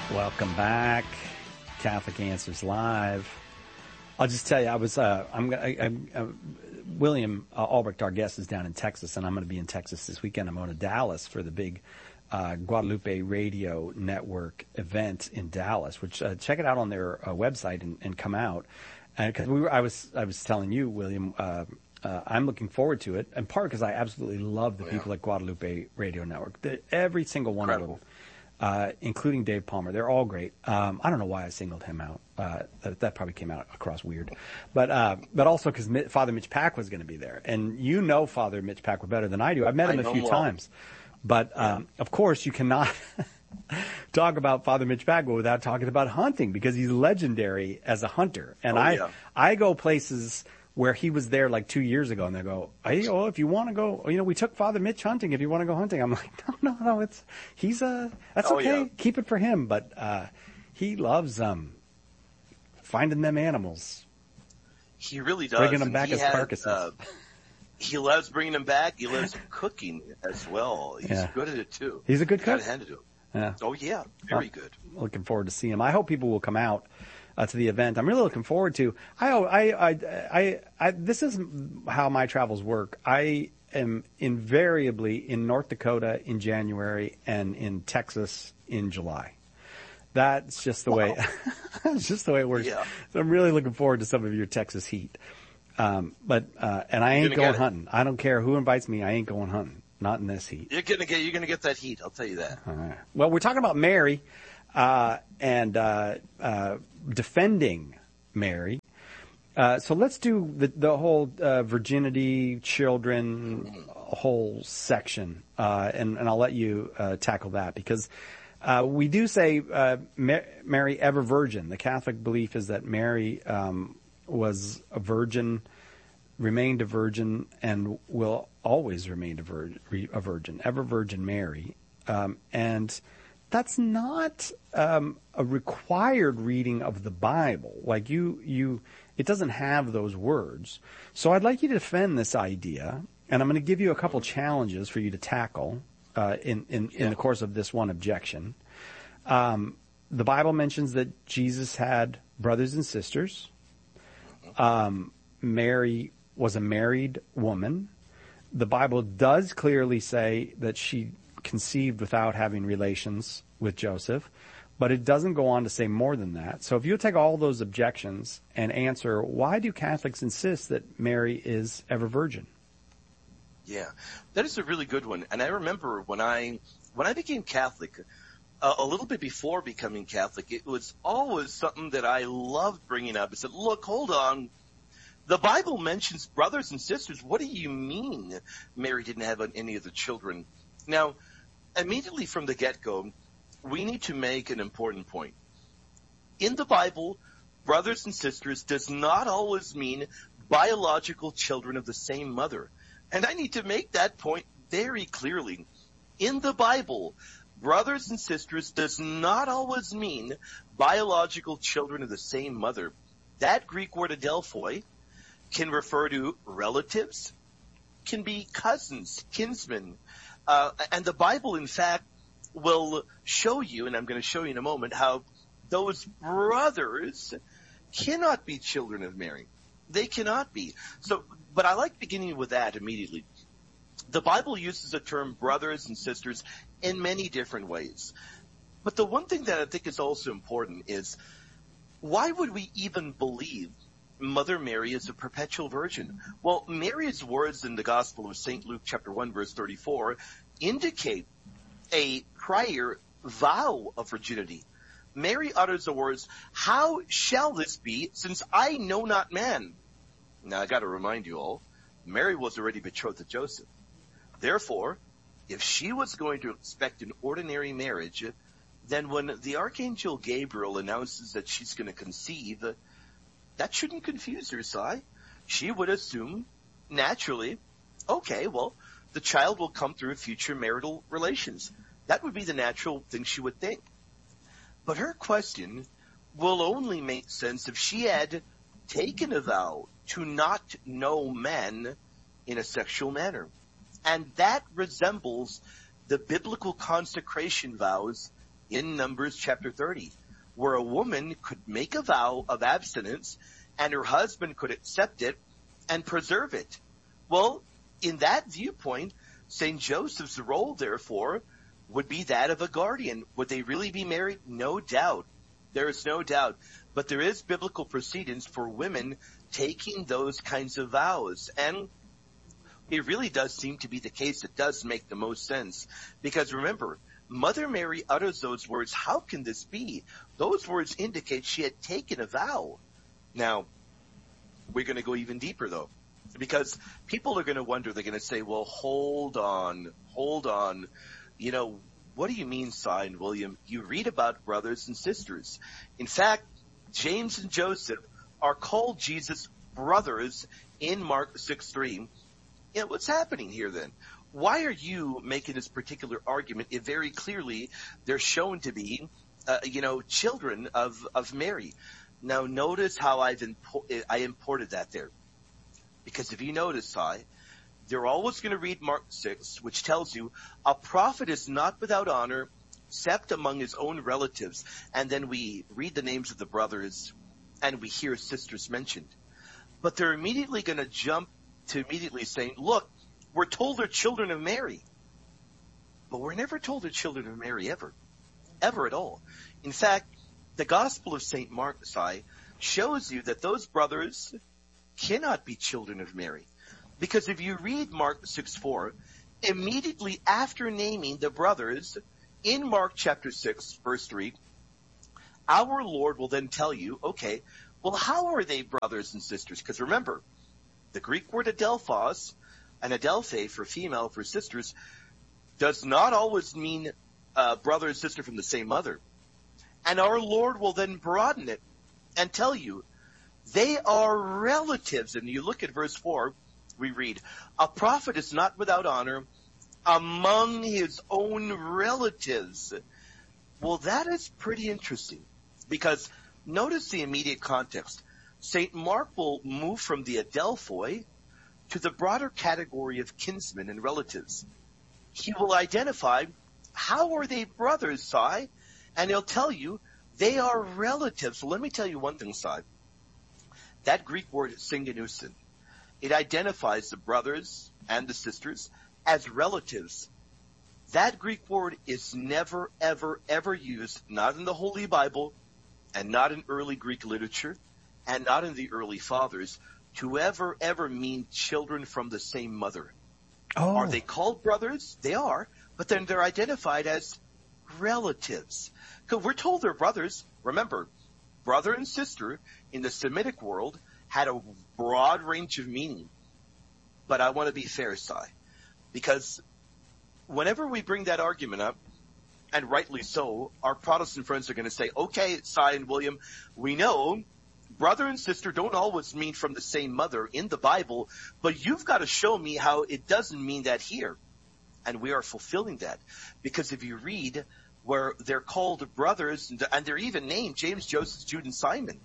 Welcome back, Catholic Answers Live. I'll just tell you, William Albrecht, our guest, is down in Texas, and I'm going to be in Texas this weekend. I'm going to Dallas for the big Guadalupe Radio Network event in Dallas. Which check it out on their website and come out. And because I was telling you, William, I'm looking forward to it, in part because I absolutely love the people at Guadalupe Radio Network. Every single one of them. Including Dave Palmer. They're all great. I don't know why I singled him out. That probably came out across weird. But also because Father Mitch Pack was going to be there. And you know Father Mitch Pack better than I do. I've met him a few times. But, of course, you cannot talk about Father Mitch Pack without talking about hunting, because he's legendary as a hunter. And I go places where he was there like 2 years ago, and they go, hey, if you want to go, we took Father Mitch hunting. If you want to go hunting, I'm like, no, that's okay. Yeah. Keep it for him. But he loves finding them animals. He really does. Bringing them back as carcasses. He loves bringing them back. He loves cooking as well. He's good at it too. He's a good cook. Gotta hand it to him. Yeah. Oh yeah, very good. Looking forward to seeing him. I hope people will come out to the event. I'm really looking forward to. This is how my travels work. I am invariably in North Dakota in January and in Texas in July. That's just the way. That's just the way it works. Yeah. So I'm really looking forward to some of your Texas heat. And I ain't going hunting. I don't care who invites me. I ain't going hunting. Not in this heat. You're gonna get that heat. I'll tell you that. All right. Well, we're talking about Mary, and defending Mary. So let's do the whole virginity, children, whole section, and I'll let you tackle that, because we do say Mary ever virgin. The Catholic belief is that Mary was a virgin, remained a virgin, and will always remain a virgin, ever Virgin Mary. And that's not a required reading of the Bible. Like it doesn't have those words. So I'd like you to defend this idea, and I'm going to give you a couple challenges for you to tackle in the course of this one objection. The Bible mentions that Jesus had brothers and sisters. Mary was a married woman. The Bible does clearly say that she conceived without having relations with Joseph, but it doesn't go on to say more than that. So if you take all those objections and answer, why do Catholics insist that Mary is ever virgin? Yeah, that is a really good one. And I remember when I became Catholic, a little bit before becoming Catholic, it was always something that I loved bringing up. I said, look, hold on. The Bible mentions brothers and sisters. What do you mean Mary didn't have any of the children? Now, immediately from the get-go, we need to make an important point. In the Bible, brothers and sisters does not always mean biological children of the same mother. And I need to make that point very clearly. In the Bible, brothers and sisters does not always mean biological children of the same mother. That Greek word adelphoi can refer to relatives, can be cousins, kinsmen. And the Bible, in fact, will show you, and I'm going to show you in a moment, how those brothers cannot be children of Mary. They cannot be. So, but I like beginning with that immediately. The Bible uses the term brothers and sisters in many different ways. But the one thing that I think is also important is, why would we even believe Mother Mary is a perpetual virgin? Well, Mary's words in the Gospel of St. Luke chapter 1 verse 34 indicate a prior vow of virginity. Mary utters the words, "How shall this be, since I know not man?" Now I got to remind you all, Mary was already betrothed to Joseph. Therefore, if she was going to expect an ordinary marriage, then when the Archangel Gabriel announces that she's going to conceive, that shouldn't confuse her, Si. She would assume, naturally, okay, well, the child will come through future marital relations. That would be the natural thing she would think. But her question will only make sense if she had taken a vow to not know men in a sexual manner. And that resembles the biblical consecration vows in Numbers chapter 30, where a woman could make a vow of abstinence and her husband could accept it and preserve it. Well, in that viewpoint, St. Joseph's role, therefore, would be that of a guardian. Would they really be married? No doubt. There is no doubt. But there is biblical precedence for women taking those kinds of vows. And it really does seem to be the case. It does make the most sense. Because remember, Mother Mary utters those words. How can this be? Those words indicate she had taken a vow. Now, we're going to go even deeper, though. Because people are going to wonder, they're going to say, well, hold on. You know, what do you mean, Cy and William? You read about brothers and sisters. In fact, James and Joseph are called Jesus' brothers in Mark 6:3. You know, what's happening here then? Why are you making this particular argument if very clearly they're shown to be, children of Mary? Now, notice how I imported that there. Because if you notice, Cy, they're always going to read Mark 6, which tells you a prophet is not without honor except among his own relatives. And then we read the names of the brothers and we hear sisters mentioned. But they're immediately going to jump to immediately saying, look, we're told they're children of Mary. But we're never told they're children of Mary ever at all. In fact, the Gospel of St. Mark, Cy, shows you that those brothers cannot be children of Mary. Because if you read Mark 6:4, immediately after naming the brothers in Mark chapter 6, verse 3, our Lord will then tell you, okay, well, how are they brothers and sisters? Because remember, the Greek word adelphos, and adelphe for female, for sisters, does not always mean brother and sister from the same mother. And our Lord will then broaden it and tell you, they are relatives. And you look at verse 4, we read, a prophet is not without honor among his own relatives. Well, that is pretty interesting because notice the immediate context. St. Mark will move from the adelphoi to the broader category of kinsmen and relatives. He will identify how are they brothers, Cy? And he'll tell you they are relatives. So let me tell you one thing, Cy. That Greek word syngenusin, it identifies the brothers and the sisters as relatives. That Greek word is never, ever, ever used, not in the Holy Bible, and not in early Greek literature, and not in the early fathers, to ever mean children from the same mother. Oh. Are they called brothers? They are, but then they're identified as relatives. Because we're told they're brothers. Remember, brother and sister in the Semitic world had a broad range of meaning. But I want to be fair, Cy, because whenever we bring that argument up, and rightly so, our Protestant friends are going to say, okay, Cy and William, we know brother and sister don't always mean from the same mother in the Bible, but you've got to show me how it doesn't mean that here. And we are fulfilling that. Because if you read where they're called brothers, and they're even named James, Joseph, Jude, and Simon,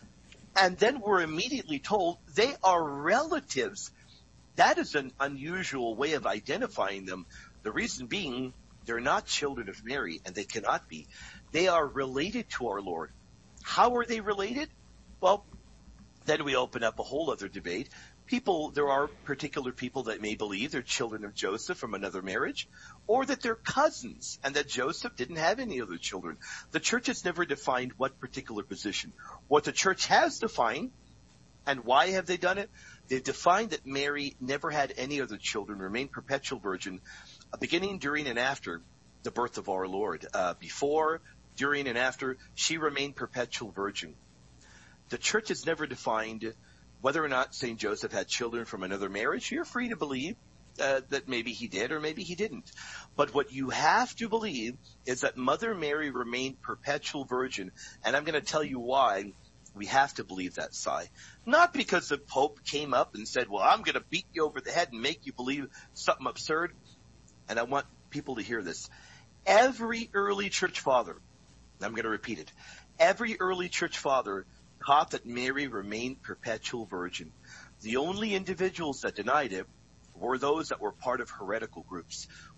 and then we're immediately told they are relatives. That is an unusual way of identifying them. The reason being, they're not children of Mary, and they cannot be. They are related to our Lord. How are they related? Well, then we open up a whole other debate. There are particular people that may believe they're children of Joseph from another marriage, or that they're cousins, and that Joseph didn't have any other children. The church has never defined what particular position. What the church has defined, and why have they done it? They've defined that Mary never had any other children, remained perpetual virgin, beginning, during, and after the birth of our Lord. Before, during, and after, she remained perpetual virgin. The church has never defined whether or not St. Joseph had children from another marriage. You're free to believe that maybe he did or maybe he didn't. But what you have to believe is that Mother Mary remained perpetual virgin. And I'm going to tell you why we have to believe that, Cy. Not because the Pope came up and said, well, I'm going to beat you over the head and make you believe something absurd. And I want people to hear this. Every early church father, and I'm going to repeat it, every early church father taught that Mary remained perpetual virgin. The only individuals that denied it were those that were part of heretical groups.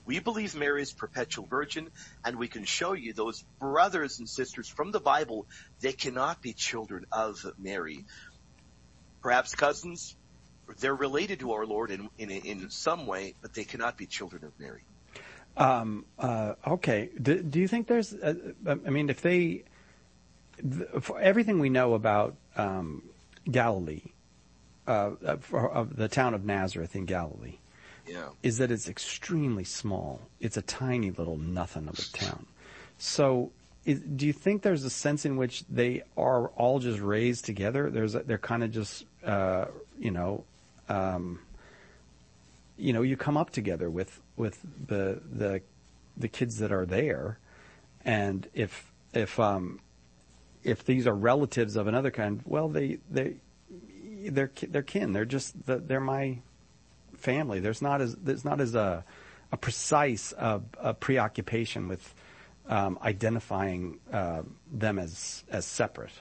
We believe Mary is perpetual virgin, and we can show you those brothers and sisters from the Bible, they cannot be children of Mary. Perhaps cousins, they're related to our Lord in some way, but they cannot be children of Mary. Okay. Do you think there's, if they, for everything we know about Galilee, of the town of Nazareth in Galilee, is that it's extremely small. It's a tiny little nothing of a town. So do you think there's a sense in which they are all just raised together? They're kind of just, you come up together with the kids that are there, and if these are relatives of another kind, well, they're kin. They're my family. There's not as a precise a preoccupation with identifying them as separate.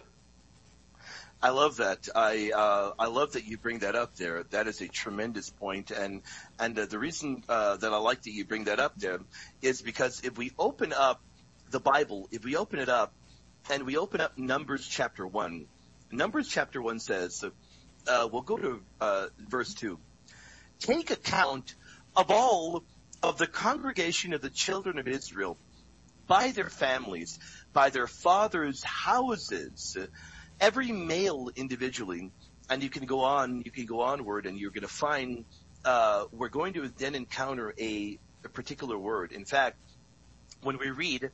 I love that. I love that you bring that up there. That is a tremendous point, and the reason that I like that you bring that up there is because if we open up the Bible, if we open it up, and we open up Numbers chapter 1, Numbers chapter 1 says, we'll go to verse 2. Take account of all of the congregation of the children of Israel by their families, by their fathers' houses, every male individually, and you can go onward, and you're going to find we're going to then encounter a particular word. In fact, when we read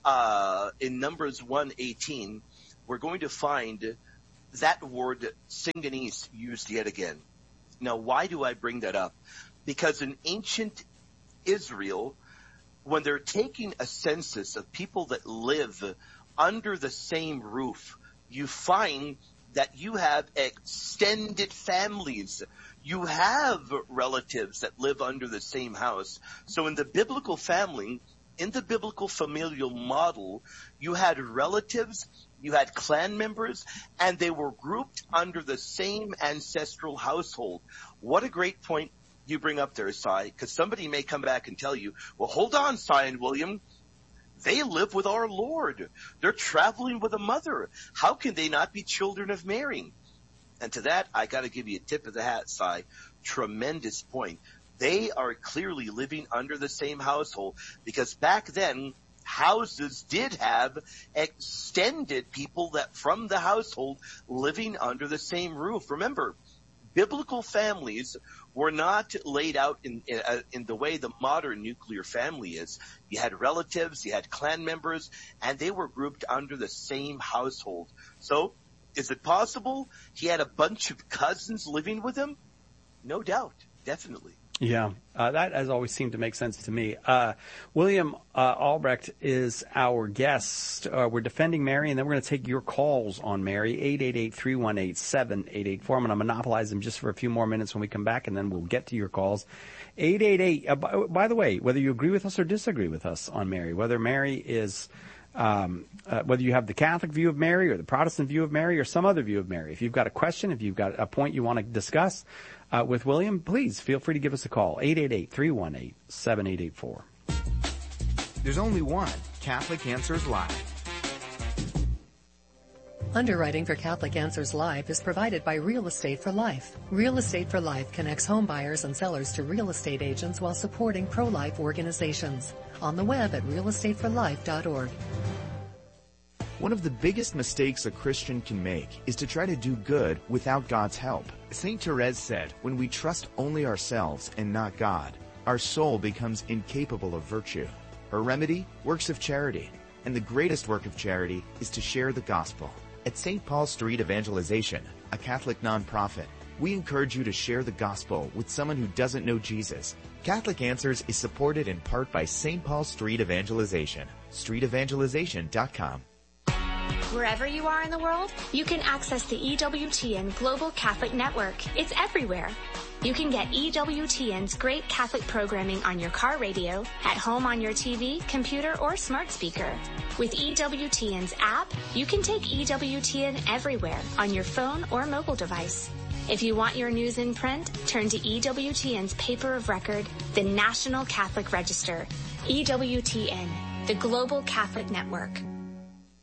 in Numbers 1:18, we're going to find that word Singanese used yet again. Now, why do I bring that up? Because in ancient Israel, when they're taking a census of people that live under the same roof, you find that you have extended families. You have relatives that live under the same house. So in the biblical family, in the biblical familial model, you had relatives, you had clan members, and they were grouped under the same ancestral household. What a great point you bring up there, Cy, because somebody may come back and tell you, well, hold on, Cy and William. They live with our Lord. They're traveling with a mother. How can they not be children of Mary? And to that, I got to give you a tip of the hat, Cy. Tremendous point. They are clearly living under the same household, because back then, houses did have extended people that from the household living under the same roof. Remember, biblical families were not laid out in the way the modern nuclear family is. You had relatives, you had clan members, and they were grouped under the same household. So, is it possible he had a bunch of cousins living with him? No doubt, definitely. Yeah, that has always seemed to make sense to me. William Albrecht is our guest. We're defending Mary, and then we're going to take your calls on Mary, 888-318-7884. I'm going to monopolize them just for a few more minutes when we come back, and then we'll get to your calls. 888, by the way, whether you agree with us or disagree with us on Mary, whether Mary is... whether you have the Catholic view of Mary or the Protestant view of Mary or some other view of Mary. If you've got a question, if you've got a point you want to discuss with William, please feel free to give us a call, 888-318-7884. There's only one Catholic Answers Live. Underwriting for Catholic Answers Live is provided by Real Estate for Life. Real Estate for Life connects home buyers and sellers to real estate agents while supporting pro-life organizations. On the web at realestateforlife.org. One of the biggest mistakes a Christian can make is to try to do good without God's help. St. Therese said, when we trust only ourselves and not God, our soul becomes incapable of virtue. Her remedy? Works of charity. And the greatest work of charity is to share the gospel. At St. Paul Street Evangelization, a Catholic nonprofit, we encourage you to share the gospel with someone who doesn't know Jesus. Catholic Answers is supported in part by St. Paul Street Evangelization, streetevangelization.com. Wherever you are in the world, you can access the EWTN Global Catholic Network. It's everywhere. You can get EWTN's great Catholic programming on your car radio, at home on your TV, computer, or smart speaker. With EWTN's app, you can take EWTN everywhere on your phone or mobile device. If you want your news in print, turn to EWTN's paper of record, the National Catholic Register. EWTN, the Global Catholic Network.